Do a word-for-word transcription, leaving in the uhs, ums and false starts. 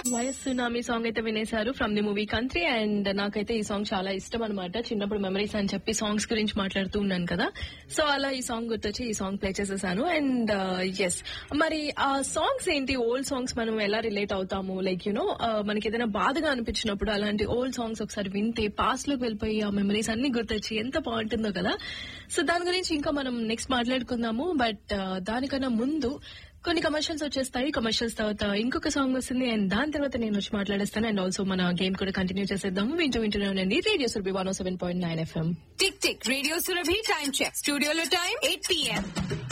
Voice tsunami song అయితే వినేశారు from the movie country. And నాకైతే ఈ సాంగ్ చాలా ఇష్టం అనమాట. చిన్నప్పుడు మెమరీస్ అని చెప్పి సాంగ్స్ గురించి మాట్లాడుతూ ఉన్నాను కదా, సో అలా ఈ సాంగ్ గుర్తొచ్చి ఈ సాంగ్ ప్లే చేసేసాను. అండ్ ఎస్, మరి ఆ సాంగ్స్ ఏంటి, ఓల్డ్ సాంగ్స్ మనం ఎలా రిలేట్ అవుతాము, లైక్ యూనో మనకి ఏదైనా బాధగా అనిపించినప్పుడు అలాంటి ఓల్డ్ సాంగ్స్ ఒకసారి వింటే పాస్ట్ లోకి వెళ్ళిపోయి ఆ మెమరీస్ అన్ని గుర్తొచ్చి ఎంత బాగుంటుందో కదా. సో దాని గురించి ఇంకా మనం నెక్స్ట్ మాట్లాడుకుందాము. బట్ దానికన్నా ముందు కొన్ని కమర్షియల్స్ వచ్చేస్తాయి. కమర్షియల్స్ తర్వాత ఇంకొక సాంగ్ వస్తుంది, అండ్ దాని తర్వాత నేను వచ్చి మాట్లాడేస్తాను. అండ్ ఆల్సో మన గేమ్ కూడా కంటిన్యూ చేసేద్దాము. వింటూ వింటూనే ఉండండి రేడియో సురభి వన్ ఓ seven point nine FM. Tick tick radio Surabhi time check. స్టూడియోలో టైం ఎయిట్ పిఎం.